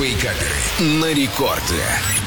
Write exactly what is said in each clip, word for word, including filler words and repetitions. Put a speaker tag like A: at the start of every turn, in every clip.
A: Вейкаперы на рекорде.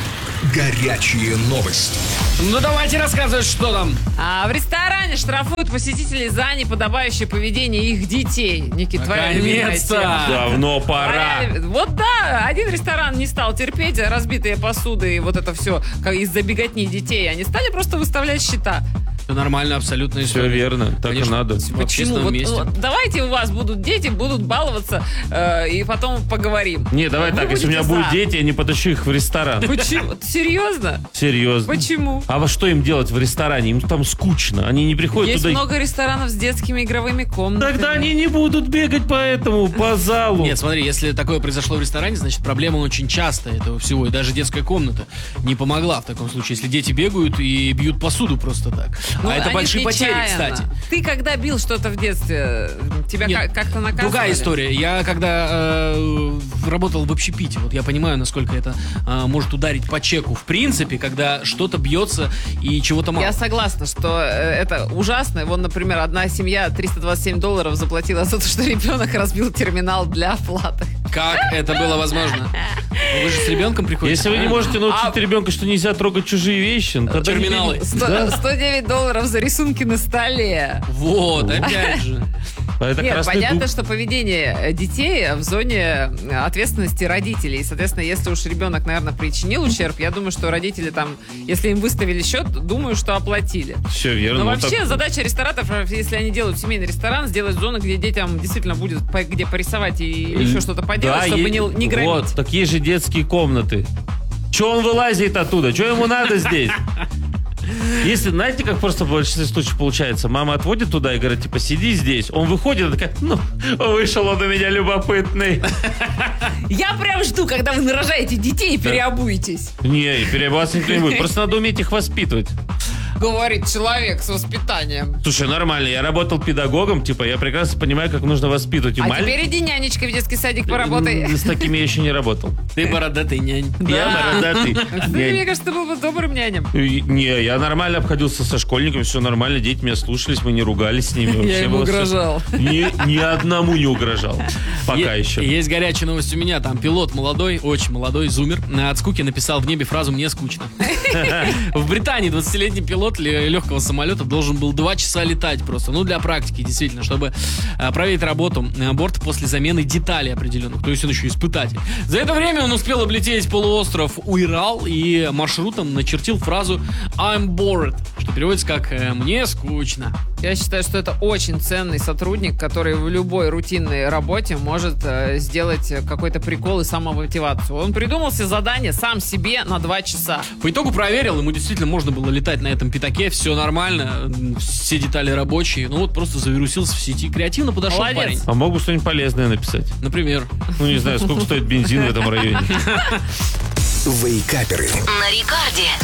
A: Горячие новости.
B: Ну давайте рассказывать, что там.
C: А в ресторане штрафуют посетителей за неподобающее поведение их детей. Никит, твоя любимая тема.
B: Наконец-то.
D: Давно пора.
C: Твоя- Вот да, один ресторан не стал терпеть разбитые посуды и вот это все из-за беготни детей. Они стали просто выставлять счета.
B: Все нормально, абсолютно.
D: Все верно, так и
B: Конечно.
D: надо.
B: В
C: Почему?
B: общественном
C: Вот,
B: месте.
C: вот давайте у вас будут дети, будут баловаться, э, и потом поговорим.
D: Не, давай
C: Вы
D: так, если у меня
C: будете
D: будут
C: за.
D: дети, я не потащу их в ресторан.
C: Почему? Серьезно?
D: Серьезно.
C: Почему?
D: А во что им делать в ресторане? Им там скучно. Они не приходят
C: Есть
D: туда. и-
C: много ресторанов с детскими игровыми комнатами.
D: Тогда они не будут бегать по этому, по залу.
B: Нет, смотри, если такое произошло в ресторане, значит, проблема очень часто этого всего. И даже детская комната не помогла в таком случае, если дети бегают и бьют посуду просто так.
C: Ну,
B: а это
C: они
B: большие потери,
C: нечаянно.
B: кстати.
C: Ты когда бил что-то в детстве, тебя
B: Нет,
C: как- как-то наказывали?
B: Другая история. Я когда э, работал в общепите, вот я понимаю, насколько это э, может ударить по чеку. В принципе, когда что-то бьется и чего-то мало.
C: Я согласна, что э, это ужасно. Вон, например, одна семья триста двадцать семь долларов заплатила за то, что ребенок разбил терминал для оплаты.
B: Как это было возможно? Вы же с ребенком приходите.
D: Если вы не можете научить
C: А-
D: ребенка, что нельзя трогать чужие вещи, ну, тогда не
B: Терминалы.
D: берите.
C: Сто,
D: Да.
C: сто девять долларов за рисунки на столе.
B: Вот, опять же.
D: А это
C: Нет,
D: красный
C: понятно,
D: дуб.
C: что поведение детей в зоне ответственности родителей. И, соответственно, если уж ребенок, наверное, причинил ущерб, я думаю, что родители там, если им выставили счет, думаю, что оплатили.
D: Все верно.
C: Но
D: ну,
C: вообще
D: так-
C: задача ресторатов, если они делают семейный ресторан, сделать зону, где детям действительно будет по- где порисовать и еще что-то поделать,
D: Да,
C: чтобы
D: е-
C: не, не громить.
D: Вот, так есть же детские комнаты. Че он вылазит оттуда? Че ему надо здесь? Если, знаете, как просто в большинстве случаев получается, мама отводит туда и говорит, типа, сиди здесь. Он выходит, и такая, ну, вышел он у меня любопытный.
C: Я прям жду, когда вы нарожаете детей и переобуетесь.
D: Не, и переобуваться никто не будет. Просто надо уметь их воспитывать.
C: Говорит человек с воспитанием.
D: Слушай, нормально, я работал педагогом, типа, я прекрасно понимаю, как нужно воспитывать. И
C: А
D: маль-
C: теперь иди нянечкой в детский садик поработай.
D: М, С такими я еще не работал.
B: Ты бородатый нянь.
D: Я бородатый.
C: Ты,
D: Я-
C: мне кажется, ты был бы добрым няням.
D: И- Не, я нормально обходился со школьниками, все нормально, дети меня слушались, мы не ругались с ними. вообще
C: им
D: было всё-
C: угрожал.
D: Ни, ни одному не угрожал. Пока
B: Е-
D: еще.
B: Есть горячая новость у меня. Там пилот молодой, очень молодой, зумер, от скуки написал в небе фразу «мне скучно». В Британии двадцатилетний пилот легкого самолета должен был два часа летать просто. Ну, для практики, действительно, чтобы э, проверить работу э, борта после замены деталей определенных. То есть он еще испытатель. За это время он успел облететь полуостров Уирал и маршрутом начертил фразу «I'm bored», что переводится как э, «мне скучно».
C: Я считаю, что это очень ценный сотрудник, который в любой рутинной работе может э, сделать какой-то прикол и самомотивацию. Он придумал себе задание сам себе на два часа.
B: По итогу проверил, ему действительно можно было летать на этом пятаке, все нормально, все детали рабочие. Ну вот просто завирусился в сети, креативно подошел
C: Молодец.
B: парень.
D: А могу что-нибудь полезное написать?
B: Например.
D: Ну, не знаю, сколько стоит бензин в этом районе.
A: Вейкаперы
E: На рекорде.